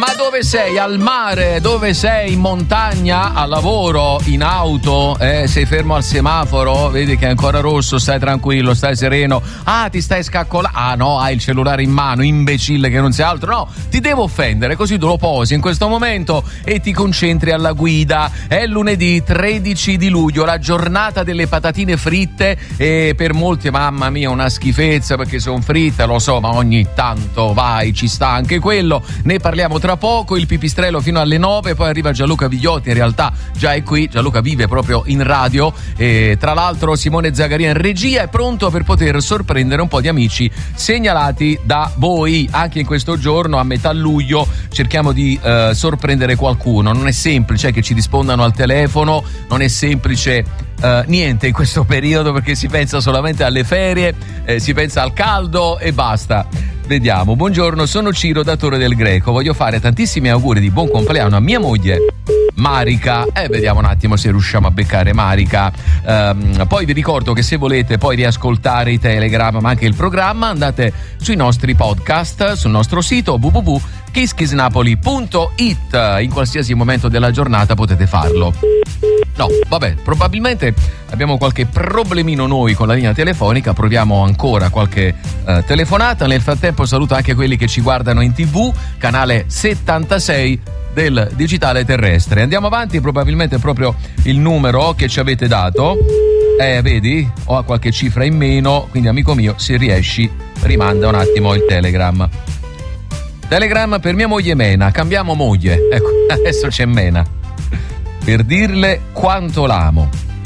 Ma dove sei? Al mare? Dove sei? In montagna? Al lavoro? In auto? Sei fermo al semaforo? Vedi che è ancora rosso, stai tranquillo, stai sereno. Ah, ti stai scaccolando. Ah no, hai il cellulare in mano, imbecille che non sei altro. No, ti devo offendere, così tu lo posi in questo momento e ti concentri alla guida. È lunedì 13 di luglio, la giornata delle patatine fritte, e per molti, mamma mia, una schifezza perché sono fritte, lo so, ma ogni tanto vai, ci sta anche quello. Ne parliamo tra poco, il pipistrello fino alle 9, poi arriva Gianluca Vigliotti, in realtà già è qui, Gianluca vive proprio in radio, e tra l'altro Simone Zagaria in regia è pronto per poter sorprendere un po' di amici segnalati da voi. Anche in questo giorno, a metà luglio, cerchiamo di sorprendere qualcuno. Non è semplice che ci rispondano al telefono, non è semplice niente in questo periodo, perché si pensa solamente alle ferie, si pensa al caldo e basta. Vediamo. Buongiorno, sono Ciro da Torre del Greco, voglio fare tantissimi auguri di buon compleanno a mia moglie Marica. Vediamo un attimo se riusciamo a beccare Marica. Poi vi ricordo che se volete poi riascoltare i Telegram ma anche il programma, andate sui nostri podcast, sul nostro sito www.kisskissnapoli.it. In qualsiasi momento della giornata potete farlo. No, vabbè, probabilmente abbiamo qualche problemino noi con la linea telefonica, proviamo ancora qualche telefonata. Nel frattempo saluto anche quelli che ci guardano in TV, canale 76 del digitale terrestre. Andiamo avanti, probabilmente proprio il numero che ci avete dato, vedi, ho qualche cifra in meno, quindi amico mio, se riesci rimanda un attimo il Telegram per mia moglie Mena. Cambiamo moglie, ecco, adesso c'è Mena, per dirle quanto l'amo.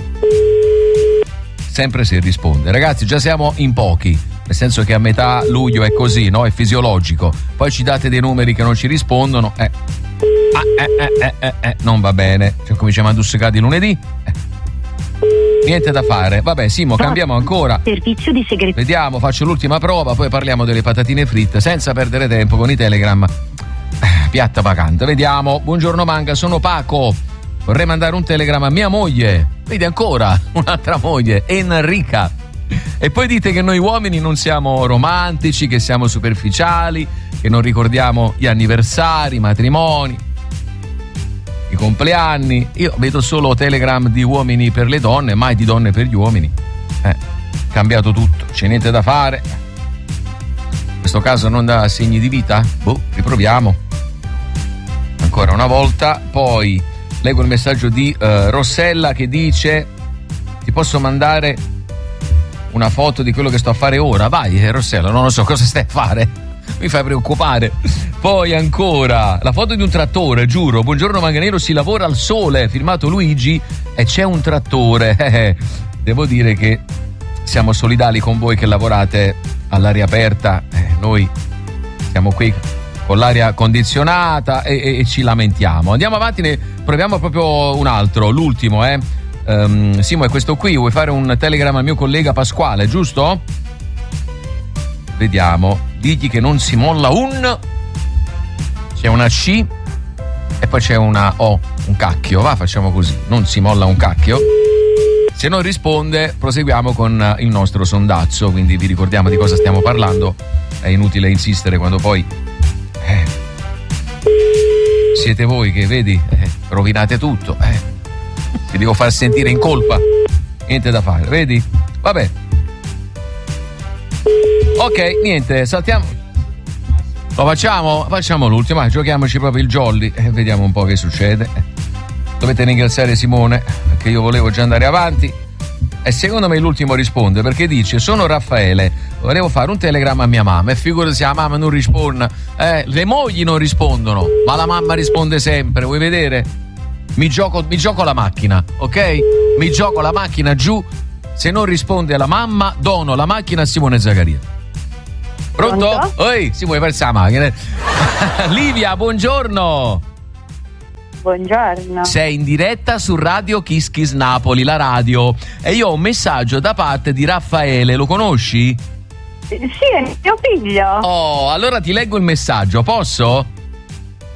Sempre se risponde. Ragazzi, già siamo in pochi, nel senso che a metà luglio è così, no? È fisiologico. Poi ci date dei numeri che non ci rispondono, non va bene. Cioè, cominciamo a dussicare lunedì. Niente da fare. Vabbè, Simo, cambiamo ancora. Servizio di segreteria. Vediamo, faccio l'ultima prova, poi parliamo delle patatine fritte senza perdere tempo con i Telegram. Piatta vacante. Vediamo. Buongiorno Manga, sono Paco. Vorrei mandare un Telegram a mia moglie. Vedi ancora un'altra moglie, Enrica. E poi dite che noi uomini non siamo romantici, che siamo superficiali, che non ricordiamo gli anniversari, i matrimoni, i compleanni. Io vedo solo Telegram di uomini per le donne, mai di donne per gli uomini. Cambiato tutto, c'è niente da fare. In questo caso non dà segni di vita? Riproviamo. Ancora una volta, poi leggo il messaggio di Rossella che dice: ti posso mandare una foto di quello che sto a fare ora? Vai Rossella, non lo so cosa stai a fare, mi fai preoccupare. Poi ancora la foto di un trattore, giuro. Buongiorno Manganero, si lavora al sole, firmato Luigi, e c'è un trattore. Devo dire che siamo solidali con voi che lavorate all'aria aperta, noi siamo qui con l'aria condizionata e ci lamentiamo. Andiamo avanti, ne proviamo proprio un altro, l'ultimo, Simo, è questo qui. Vuoi fare un Telegram al mio collega Pasquale, giusto? Vediamo. Digli che non si molla c'è una C e poi c'è una O, un cacchio. Va, facciamo così, non si molla un cacchio. Se non risponde proseguiamo con il nostro sondazzo, quindi vi ricordiamo di cosa stiamo parlando. È inutile insistere quando poi siete voi che, vedi, rovinate tutto. Ti devo far sentire in colpa. Niente da fare, vedi? Vabbè. Ok, niente, saltiamo. Lo facciamo? Facciamo l'ultimo, giochiamoci proprio il jolly e vediamo un po' che succede. Dovete ringraziare Simone, perché io volevo già andare avanti. E secondo me l'ultimo risponde, perché dice: sono Raffaele, volevo fare un Telegram a mia mamma. E figurati se la mamma non risponde. Le mogli non rispondono, ma la mamma risponde sempre. Vuoi vedere? Mi gioco la macchina, ok? Mi gioco la macchina giù. Se non risponde la mamma, dono la macchina a Simone Zagaria. Pronto? Oi, si vuoi verso la macchina? Livia, buongiorno. Buongiorno. Sei in diretta su Radio Kiss Kiss Napoli, la radio, e io ho un messaggio da parte di Raffaele, lo conosci? Sì, è mio figlio. Oh, allora ti leggo il messaggio, posso?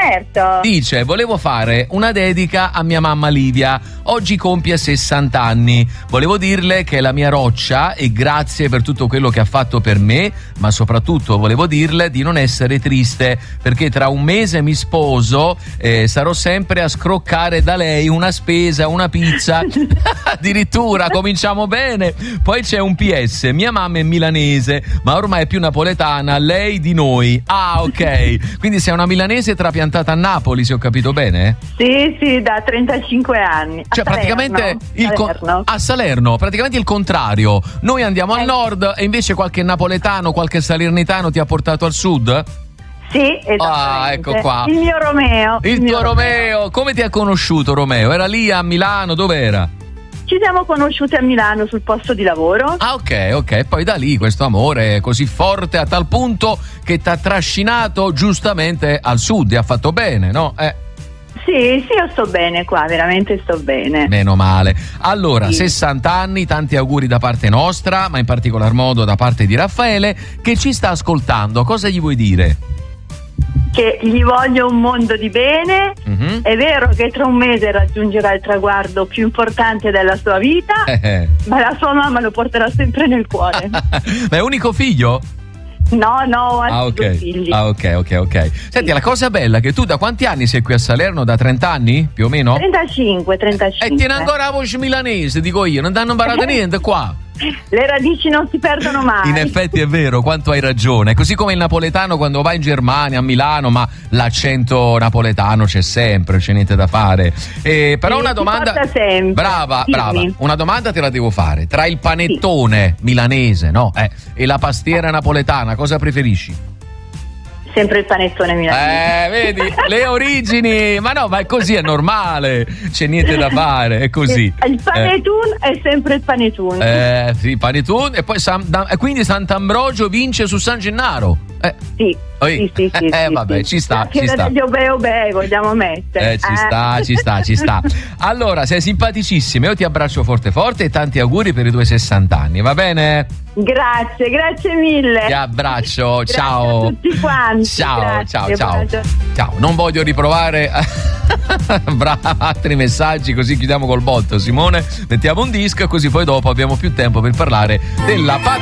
Certo. Dice: volevo fare una dedica a mia mamma Livia, oggi compie 60 anni. Volevo dirle che è la mia roccia e grazie per tutto quello che ha fatto per me, ma soprattutto volevo dirle di non essere triste, perché tra un mese mi sposo e sarò sempre a scroccare da lei una spesa, una pizza. Addirittura cominciamo bene. Poi c'è un PS: mia mamma è milanese, ma ormai è più napoletana, lei di noi. Ah, ok. Quindi sei una milanese trapiantata a Napoli, se ho capito bene? Sì, da 35 anni. Cioè, praticamente Salerno. a Salerno, praticamente il contrario. Noi andiamo al nord e invece qualche napoletano, qualche salernitano ti ha portato al sud? Sì, esattamente. Ah, ecco qua. Il mio Romeo. Il tuo Romeo. Come ti ha conosciuto Romeo? Era lì a Milano? Dov'era? Ci siamo conosciuti a Milano sul posto di lavoro. Ah, ok. Poi da lì questo amore è così forte a tal punto che ti ha trascinato giustamente al sud e ha fatto bene, no? Sì, io sto bene qua, veramente sto bene. Meno male. Allora, Sì. 60 anni, tanti auguri da parte nostra, ma in particolar modo da parte di Raffaele che ci sta ascoltando. Cosa gli vuoi dire? Che gli voglio un mondo di bene. Mhm. È vero che tra un mese raggiungerà il traguardo più importante della sua vita, ma la sua mamma lo porterà sempre nel cuore. Ma è unico figlio? No, ho altri Ah, due ok. figli. Ah, ok. Senti, la cosa bella è che tu da quanti anni sei qui a Salerno? Da 30 anni, più o meno? 35. E tieni ancora la voce milanese, dico io, non ti hanno imparato niente qua. Le radici non si perdono mai. In effetti è vero, quanto hai ragione. Così come il napoletano quando va in Germania, a Milano, ma l'accento napoletano c'è sempre, c'è niente da fare. Però Sì, una si domanda. porta sempre. Brava. Dimmi. Una domanda te la devo fare. Tra il panettone milanese, no? E la pastiera napoletana, cosa preferisci? Sempre il panettone milanese. Vedi, le origini, ma è così, è normale, c'è niente da fare, è così. Il panettone è sempre il panettone. Sì, panettone e poi quindi Sant'Ambrogio vince su San Gennaro. Sì. Sì. Vabbè, ci sta. Obe, vogliamo mettere. Ci sta. Allora, sei simpaticissima, io ti abbraccio forte e tanti auguri per i tuoi 60 anni, va bene? Grazie mille. Ti abbraccio, Grazie ciao. a tutti quanti. Ciao. Grazie, Ciao, non voglio riprovare brava, altri messaggi, così chiudiamo col botto. Simone, mettiamo un disco così poi dopo abbiamo più tempo per parlare della